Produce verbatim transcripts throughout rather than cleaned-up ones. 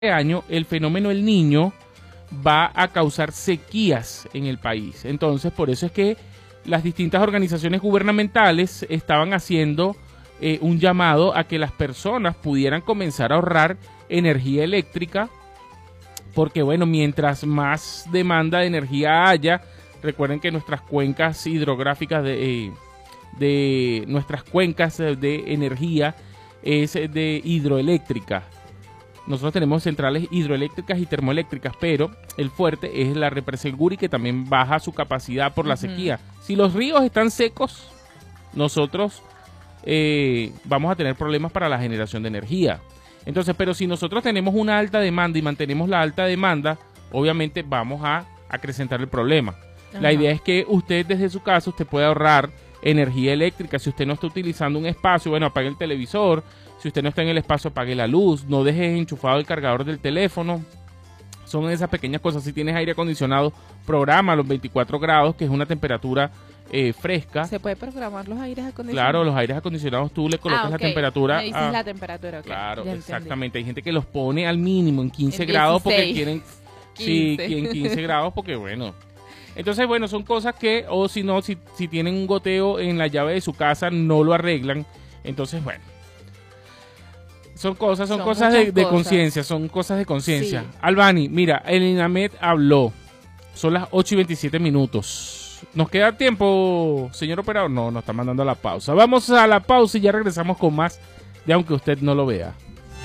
año el fenómeno El Niño va a causar sequías en el país. Entonces, por eso es que las distintas organizaciones gubernamentales estaban haciendo eh, un llamado a que las personas pudieran comenzar a ahorrar energía eléctrica, porque bueno, mientras más demanda de energía haya, recuerden que nuestras cuencas hidrográficas de, eh, de nuestras cuencas de energía es de hidroeléctrica. Nosotros tenemos centrales hidroeléctricas y termoeléctricas, pero el fuerte es la represa El Guri, que también baja su capacidad por la uh-huh. sequía. Si los ríos están secos, nosotros eh, vamos a tener problemas para la generación de energía. Entonces, pero si nosotros tenemos una alta demanda y mantenemos la alta demanda, obviamente vamos a acrecentar el problema. Uh-huh. La idea es que usted desde su casa, usted puede ahorrar energía eléctrica. Si usted no está utilizando un espacio, bueno, apague el televisor. Si usted no está en el espacio, apague la luz. No deje enchufado el cargador del teléfono. Son esas pequeñas cosas. Si tienes aire acondicionado, programa los veinticuatro grados, que es una temperatura eh, fresca. ¿Se puede programar los aires acondicionados? Claro, los aires acondicionados tú le colocas ah, okay. la temperatura. Me dices a... la temperatura, okay. Claro, ya exactamente. Entendí. Hay gente que los pone al mínimo en quince grados porque quieren... Sí, en quince grados porque bueno... Entonces, bueno, son cosas que, o si no, si, si tienen un goteo en la llave de su casa, no lo arreglan. Entonces, bueno, son cosas, son, son cosas de, de conciencia, son cosas de conciencia. Sí. Albani, mira, el INAMED habló, son las ocho y veintisiete minutos. ¿Nos queda tiempo, señor operador? No, nos está mandando a la pausa. Vamos a la pausa y ya regresamos con más de Aunque Usted No Lo Vea.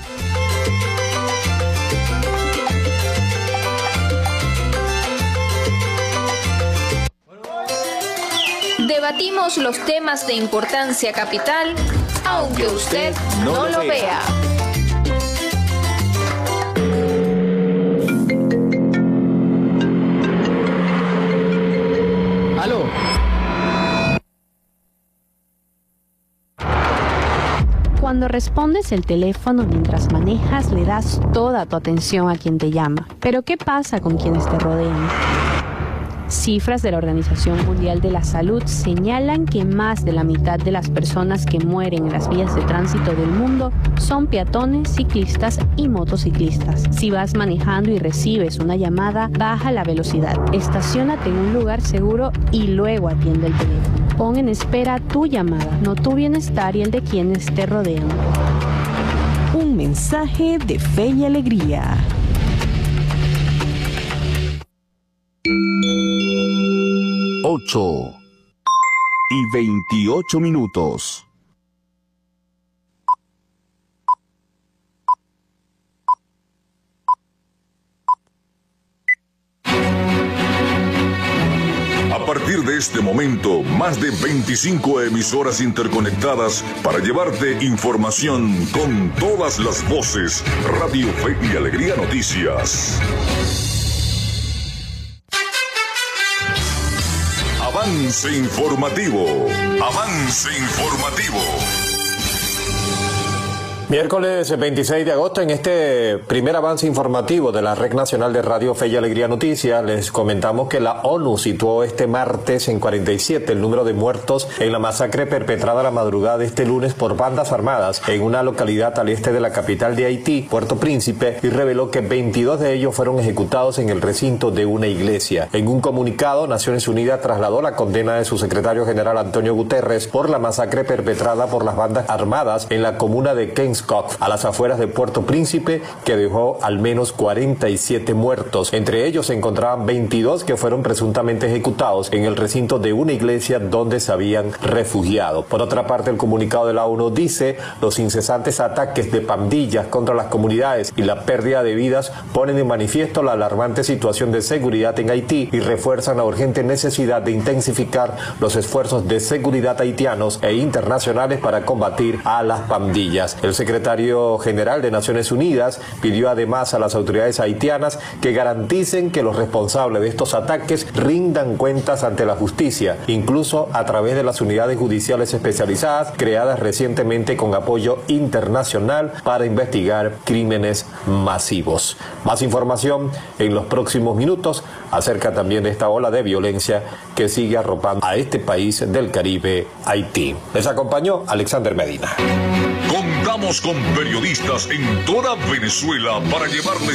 Debatimos los temas de importancia capital, aunque usted no lo vea. ¿Aló? Cuando respondes el teléfono mientras manejas, le das toda tu atención a quien te llama. Pero ¿qué pasa con quienes te rodean? Cifras de la Organización Mundial de la Salud señalan que más de la mitad de las personas que mueren en las vías de tránsito del mundo son peatones, ciclistas y motociclistas. Si vas manejando y recibes una llamada, baja la velocidad, estaciónate en un lugar seguro y luego atiende el teléfono. Pon en espera tu llamada, no tu bienestar y el de quienes te rodean. Un mensaje de fe y alegría. ocho y veintiocho minutos. A partir de este momento, más de veinticinco emisoras interconectadas para llevarte información con todas las voces. Radio Fe y Alegría Noticias. Avance informativo. Avance informativo. Miércoles veintiséis de agosto, en este primer avance informativo de la Red Nacional de Radio Fe y Alegría Noticias, les comentamos que la ONU situó este martes en cuarenta y siete el número de muertos en la masacre perpetrada la madrugada de este lunes por bandas armadas en una localidad al este de la capital de Haití, Puerto Príncipe, y reveló que veintidós de ellos fueron ejecutados en el recinto de una iglesia. En un comunicado, Naciones Unidas trasladó la condena de su secretario general Antonio Guterres por la masacre perpetrada por las bandas armadas en la comuna de Kings a las afueras de Puerto Príncipe, que dejó al menos cuarenta y siete muertos. Entre ellos se encontraban veintidós que fueron presuntamente ejecutados en el recinto de una iglesia donde se habían refugiado. Por otra parte, el comunicado de la ONU dice: los incesantes ataques de pandillas contra las comunidades y la pérdida de vidas ponen en manifiesto la alarmante situación de seguridad en Haití y refuerzan la urgente necesidad de intensificar los esfuerzos de seguridad haitianos e internacionales para combatir a las pandillas. El secretario El secretario general de Naciones Unidas pidió además a las autoridades haitianas que garanticen que los responsables de estos ataques rindan cuentas ante la justicia, incluso a través de las unidades judiciales especializadas creadas recientemente con apoyo internacional para investigar crímenes masivos. Más información en los próximos minutos acerca también de esta ola de violencia que sigue arropando a este país del Caribe, Haití. Les acompañó Alexander Medina. Contamos con periodistas en toda Venezuela para llevarles